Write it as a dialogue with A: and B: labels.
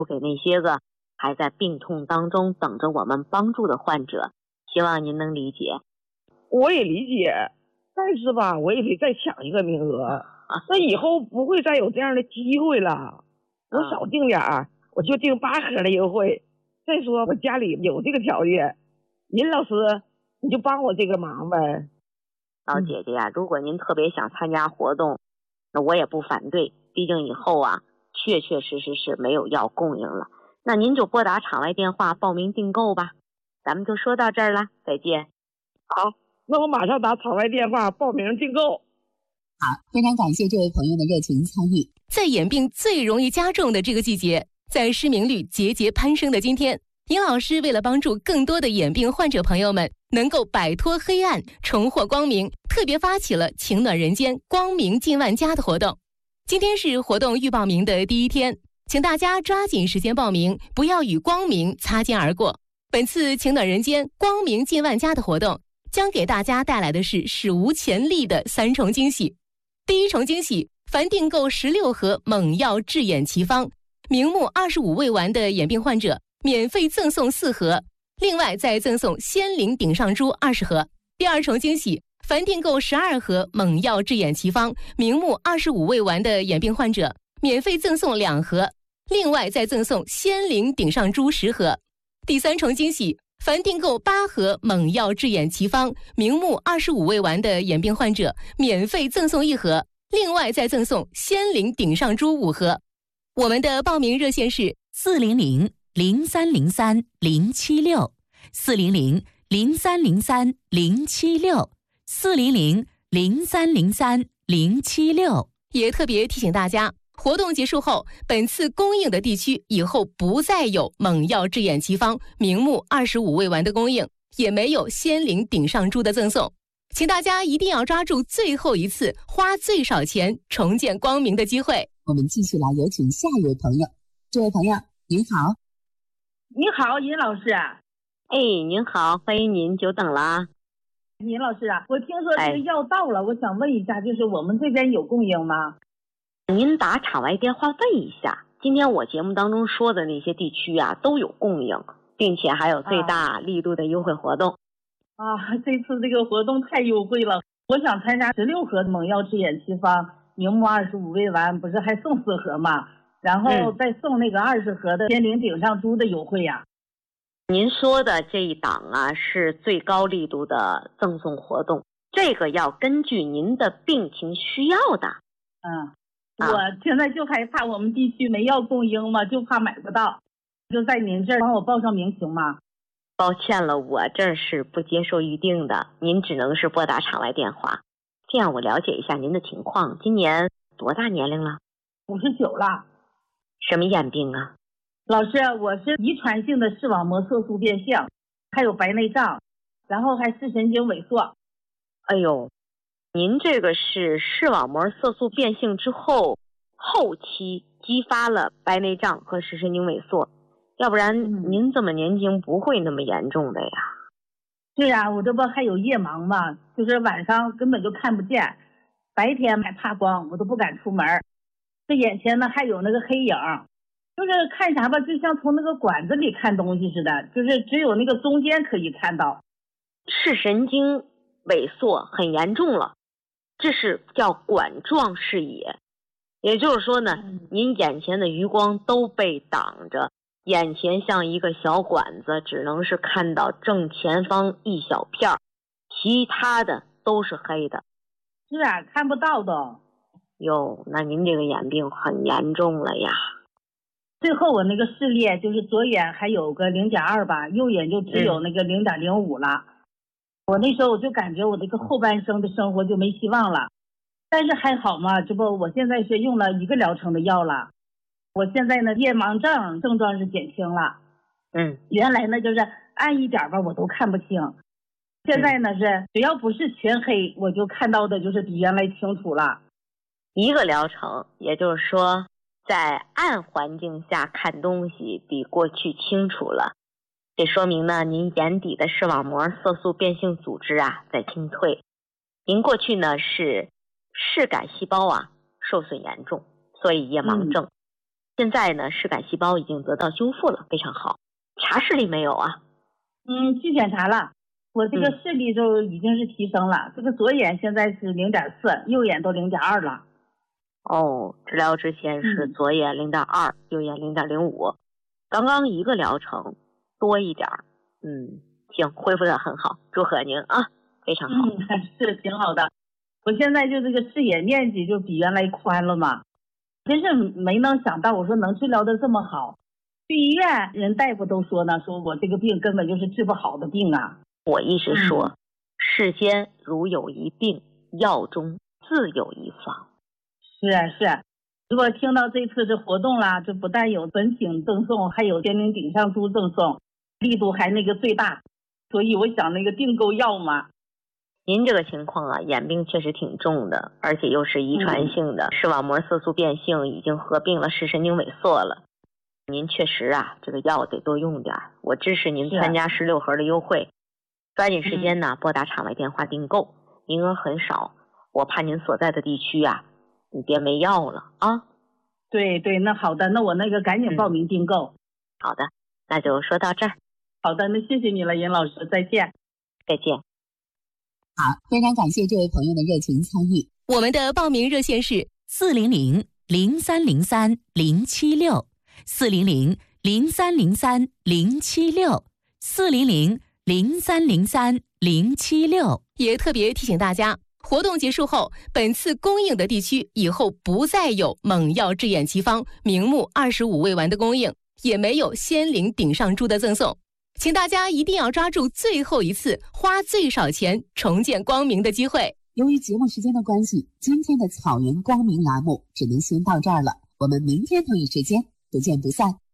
A: 给那些个还在病痛当中等着我们帮助的患者，希望您能理解。
B: 我也理解，但是吧，我也得再抢一个名额，那以后不会再有这样的机会了。我少订点儿，我就订8盒的优惠。再说我家里有这个条件，尹老师你就帮我这个忙呗。
A: 老姐姐呀，如果您特别想参加活动，那我也不反对，毕竟以后啊确确实实是没有药供应了，那您就拨打场外电话报名订购吧。咱们就说到这儿了，再见。
B: 好，那我马上打场外电话报名订购。
C: 好，非常感谢这位朋友的热情参与。
D: 在眼病最容易加重的这个季节，在失明率节节攀升的今天，尹老师为了帮助更多的眼病患者朋友们能够摆脱黑暗，重获光明，特别发起了情暖人间光明近万家的活动。今天是活动预报名的第1天，请大家抓紧时间报名，不要与光明擦肩而过。本次情暖人间光明近万家的活动将给大家带来的是史无前例的3重惊喜。第1重惊喜，凡订购16盒猛药治眼奇方，明目25未完的眼病患者免费赠送4盒，另外再赠送仙灵顶上珠20盒。第2重惊喜，凡订购12盒猛药治眼奇方，明目25未完的眼病患者免费赠送2盒，另外再赠送仙灵顶上珠10盒。第3重惊喜，凡订购8盒猛药治眼奇方，明目25未完的眼病患者免费赠送1盒，另外再赠送仙灵顶上珠5盒。我们的报名热线是
C: 400-0303-076，400-0303-076，
D: 也特别提醒大家，活动结束后，本次供应的地区以后不再有猛药治眼奇方明目25未完的供应，也没有仙灵顶上珠的赠送，请大家一定要抓住最后一次花最少钱重见光明的机会。
C: 我们继续来有请下一位朋友。这位朋友您好。
E: 你好，尹老师。
A: 您好，欢迎您，久等了啊。
E: 尹老师啊，我听说这个药到了，我想问一下，就是我们这边有供应吗？
A: 您打场外电话问一下，今天我节目当中说的那些地区啊都有供应，并且还有最大力度的优惠活动。
E: 这次这个活动太优惠了，我想参加16盒猛药治眼奇方，明目25未完，不是还送4盒吗？然后再送那个20盒的仙灵顶上珠的优惠呀。
A: 您说的这一档啊是最高力度的赠送活动，这个要根据您的病情需要的。
E: 我现在就害怕我们地区没药供应嘛，就怕买不到，就在您这儿帮我报上名行吗？
A: 抱歉了，我这儿是不接受预定的，您只能是拨打场外电话。这样我了解一下您的情况，今年多大年龄了
E: ？59了。
A: 什么眼病啊？
E: 老师，我是遗传性的视网膜色素变性，还有白内障，然后还视神经萎缩。
A: 哎呦，您这个是视网膜色素变性之后期激发了白内障和视神经萎缩，要不然您这么年轻不会那么严重的呀。
E: 是啊，我这不还有夜盲嘛，就是晚上根本就看不见，白天还怕光，我都不敢出门。这眼前呢还有那个黑影，就是看啥吧，就像从那个管子里看东西似的，就是只有那个中间可以看到。
A: 视神经萎缩很严重了，这是叫管状视野，也就是说呢，您眼前的余光都被挡着，眼前像一个小管子，只能是看到正前方一小片，其他的都是黑的。
E: 是啊，看不到的。
A: 哟，那您这个眼病很严重了呀。
E: 最后我那个视力就是左眼还有个0.2吧，右眼就只有那个0.05了。我那时候我就感觉我这个后半生的生活就没希望了，但是还好嘛，这不我现在是用了1个疗程的药了，我现在呢夜盲症状是减轻了。原来呢就是暗一点吧我都看不清，现在呢是只要不是全黑，我就看到的就是比原来清楚了。
A: 1个疗程，也就是说在暗环境下看东西比过去清楚了，这说明呢您眼底的视网膜色素变性组织啊在清退，您过去呢是视杆细胞啊受损严重，所以夜盲症。 现在呢，视杆细胞已经得到修复了，非常好。查视力没有啊？
E: 去检查了，我这个视力就已经是提升了，这个左眼现在是0.4，右眼都0.2了。
A: 哦，治疗之前是左眼0.2，右眼0.05，刚刚一个疗程多一点。行，恢复得很好，祝贺您啊，非常好。
E: 是挺好的。我现在就这个视野面积就比原来宽了嘛，真是没能想到，我说能治疗的这么好。去医院人大夫都说呢，说我这个病根本就是治不好的病啊。
A: 我一直说，世间如有一病，药中自有一方。
E: 是，如果听到这次这活动啦，这不但有本请赠送，还有天灵顶上珠赠送，力度还那个最大，所以我想那个订购药嘛。
A: 您这个情况啊，眼病确实挺重的，而且又是遗传性的，视网膜色素变性已经合并了视神经萎缩了。您确实啊，这个药得多用点，我支持您参加16盒的优惠，抓紧时间呢，拨打场外电话订购，名额很少，我怕您所在的地区啊，你别没药了啊。
E: 对，那好的，那我那个赶紧报名订购。
A: 好的，那就说到这儿。
E: 好的，那谢谢你了，尹老师，再见。
A: 再见。
C: 好，非常感谢这位朋友的热情参与。
D: 我们的报名热线是400-0303-076，400-0303-076，也特别提醒大家，活动结束后，本次供应的地区以后不再有猛药智眼奇方明目25未完的供应，也没有仙灵顶上珠的赠送，请大家一定要抓住最后一次花最少钱重见光明的机会。
C: 由于节目时间的关系，今天的草原光明栏目只能先到这儿了，我们明天同一时间不见不散。